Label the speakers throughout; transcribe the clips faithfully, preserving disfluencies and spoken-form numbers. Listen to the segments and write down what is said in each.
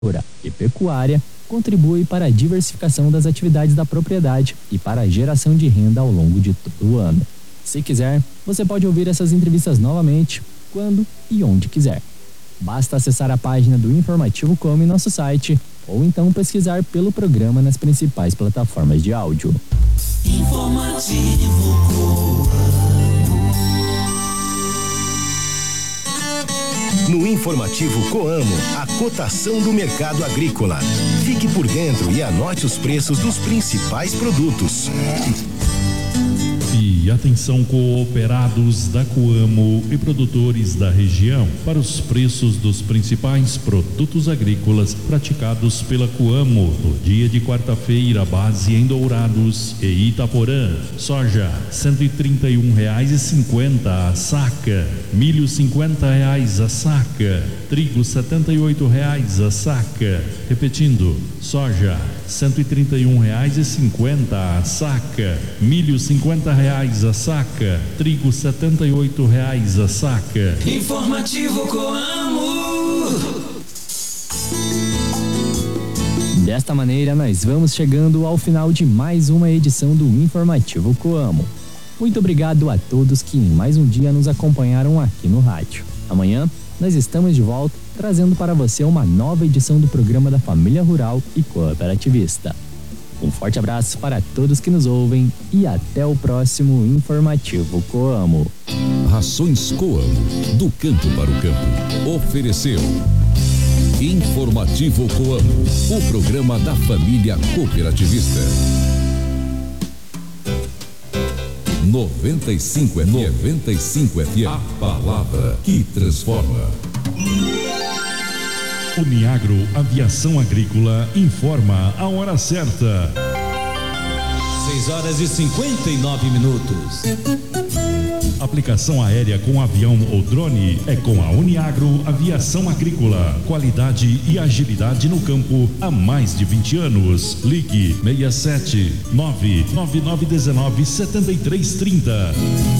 Speaker 1: e pecuária contribui para a diversificação das atividades da propriedade e para a geração de renda ao longo de todo o ano. Se quiser, você pode ouvir essas entrevistas novamente, quando e onde quiser. Basta acessar a página do Informativo Coamo em nosso site ou então pesquisar pelo programa nas principais plataformas de áudio.
Speaker 2: Informativo Coamo.
Speaker 3: No Informativo Coamo, a cotação do mercado agrícola. Fique por dentro e anote os preços dos principais produtos.
Speaker 4: E atenção, cooperados da Coamo e produtores da região, para os preços dos principais produtos agrícolas praticados pela Coamo no dia de quarta-feira, base em Dourados e Itaporã. Soja, cento e trinta e um reais e cinquenta a saca. Milho, cinquenta reais a saca. Trigo, setenta e oito reais a saca. Repetindo, soja, cento e trinta e um reais e cinquenta a saca. Milho, cinquenta reais a saca. Trigo, setenta e oito reais a saca.
Speaker 2: Informativo Coamo.
Speaker 1: Desta maneira, nós vamos chegando ao final de mais uma edição do Informativo Coamo. Muito obrigado a todos que em mais um dia nos acompanharam aqui no rádio. Amanhã, nós estamos de volta, trazendo para você uma nova edição do programa da Família Rural e Cooperativista. Um forte abraço para todos que nos ouvem e até o próximo Informativo Coamo.
Speaker 5: Rações Coamo, do campo para o campo. Ofereceu Informativo Coamo, o programa da família cooperativista. noventa e cinco F M. noventa e cinco F M. A palavra que transforma.
Speaker 4: Uniagro Aviação Agrícola informa a hora certa.
Speaker 6: seis horas e cinquenta e nove minutos.
Speaker 4: Aplicação aérea com avião ou drone é com a Uniagro Aviação Agrícola. Qualidade e agilidade no campo há mais de vinte anos. Ligue seis sete nove nove nove um nove sete três três zero.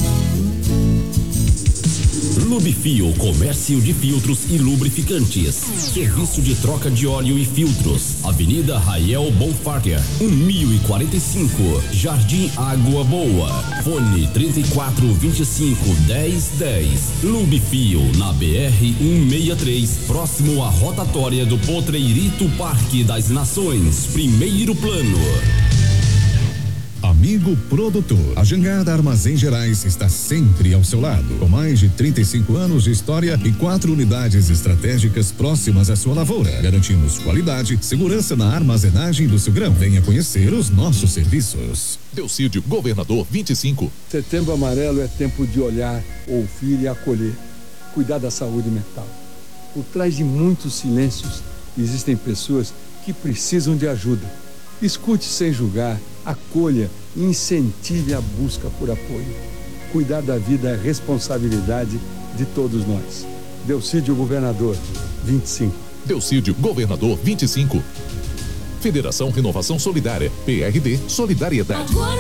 Speaker 7: Lubifil, comércio de filtros e lubrificantes. Serviço de troca de óleo e filtros. Avenida Rael Bonfarger, mil e quarenta e cinco, Jardim Água Boa. Fone trinta e quatro, vinte e cinco, dez, dez. Lubifil, na B R cento e sessenta e três, próximo à rotatória do Potreirito Parque das Nações, primeiro plano.
Speaker 8: Amigo produtor, a Jangada Armazém Gerais está sempre ao seu lado, com mais de trinta e cinco anos de história e quatro unidades estratégicas próximas à sua lavoura. Garantimos qualidade, segurança na armazenagem do seu grão. Venha conhecer os nossos serviços.
Speaker 9: Delcídio, Governador vinte e cinco.
Speaker 10: Setembro Amarelo é tempo de olhar, ouvir e acolher. Cuidar da saúde mental. Por trás de muitos silêncios, existem pessoas que precisam de ajuda. Escute sem julgar, acolha e incentive a busca por apoio. Cuidar da vida é responsabilidade de todos nós. Delcídio Governador, vinte e cinco.
Speaker 9: Delcídio Governador vinte e cinco. Federação Renovação Solidária, P R D Solidariedade.
Speaker 2: Agora